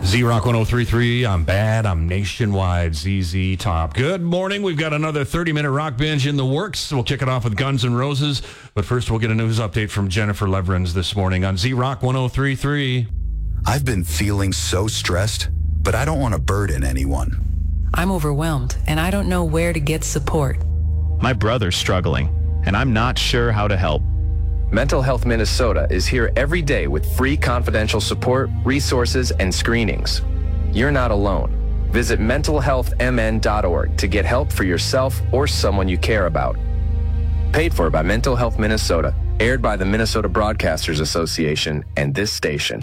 Z-Rock 103.3, I'm bad, I'm nationwide, ZZ Top. Good morning, we've got another 30-minute rock binge in the works. We'll kick it off with Guns N' Roses, but first we'll get a news update from Jennifer Leverins this morning on Z-Rock 103.3. I've been feeling so stressed, but I don't want to burden anyone. I'm overwhelmed, and I don't know where to get support. My brother's struggling, and I'm not sure how to help. Mental Health Minnesota is here every day with free confidential support, resources, and screenings. You're not alone. Visit mentalhealthmn.org to get help for yourself or someone you care about. Paid for by Mental Health Minnesota, aired by the Minnesota Broadcasters Association and this station.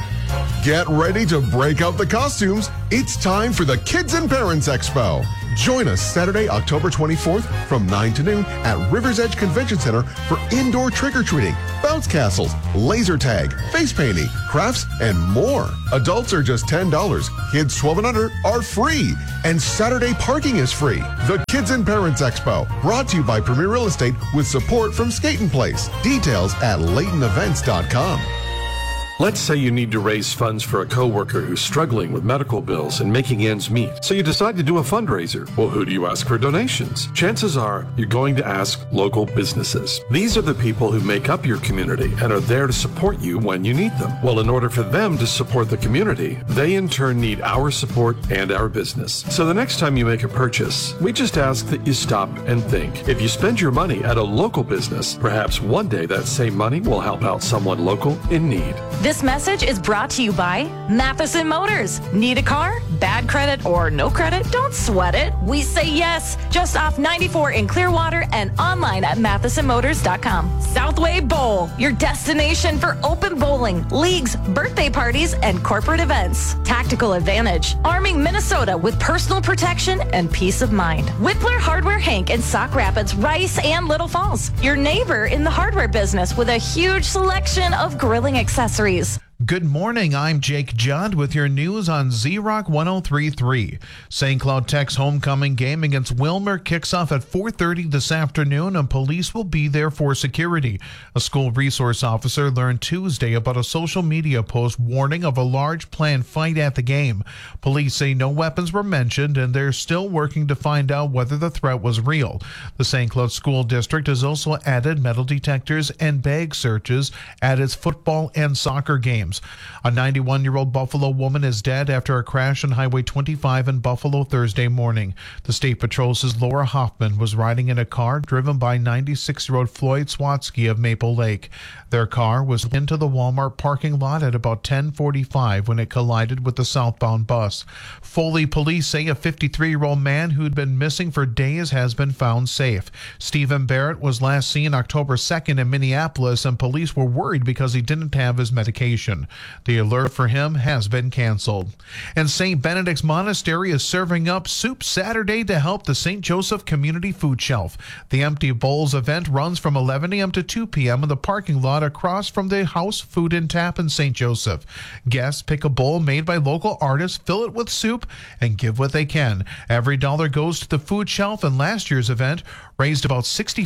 Get ready to break out the costumes. It's time for the Kids and Parents Expo. Join us Saturday, October 24th from 9 to noon at Rivers Edge Convention Center for indoor trick-or-treating, bounce castles, laser tag, face painting, crafts, and more. Adults are just $10. Kids 12 and under are free. And Saturday parking is free. The Kids and Parents Expo, brought to you by Premier Real Estate with support from Skaten Place. Details at LaytonEvents.com. Let's say you need to raise funds for a coworker who's struggling with medical bills and making ends meet. So you decide to do a fundraiser. Well, who do you ask for donations? Chances are you're going to ask local businesses. These are the people who make up your community and are there to support you when you need them. Well, in order for them to support the community, they in turn need our support and our business. So the next time you make a purchase, we just ask that you stop and think. If you spend your money at a local business, perhaps one day that same money will help out someone local in need. This message is brought to you by Matheson Motors. Need a car? Bad credit or no credit? Don't sweat it. We say yes. Just off 94 in Clearwater and online at MathesonMotors.com. Southway Bowl, your destination for open bowling, leagues, birthday parties, and corporate events. Tactical Advantage, arming Minnesota with personal protection and peace of mind. Whippler Hardware Hank in Sauk Rapids, Rice, and Little Falls. Your neighbor in the hardware business with a huge selection of grilling accessories. Good morning, I'm Jake Judd with your news on Z-Rock 103.3. St. Cloud Tech's homecoming game against Wilmer kicks off at 4:30 this afternoon, and police will be there for security. A school resource officer learned Tuesday about a social media post warning of a large planned fight at the game. Police say no weapons were mentioned, and they're still working to find out whether the threat was real. The St. Cloud School District has also added metal detectors and bag searches at its football and soccer games. A 91-year-old Buffalo woman is dead after a crash on Highway 25 in Buffalo Thursday morning. The State Patrol says Laura Hoffman was riding in a car driven by 96-year-old Floyd Swatsky of Maple Lake. Their car was into the Walmart parking lot at about 10:45 when it collided with the southbound bus. Foley police say a 53-year-old man who'd been missing for days has been found safe. Stephen Barrett was last seen October 2nd in Minneapolis, and police were worried because he didn't have his medication. The alert for him has been canceled. And St. Benedict's Monastery is serving up soup Saturday to help the St. Joseph Community Food Shelf. The Empty Bowls event runs from 11 a.m. to 2 p.m. in the parking lot across from the House Food and Tap in St. Joseph. Guests pick a bowl made by local artists, fill it with soup, and give what they can. Every dollar goes to the food shelf, and last year's event raised about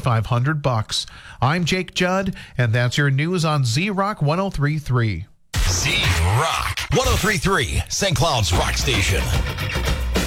$6,500. I'm Jake Judd, and that's your news on Z-Rock 103.3. Z-Rock 103.3, St. Cloud's Rock Station.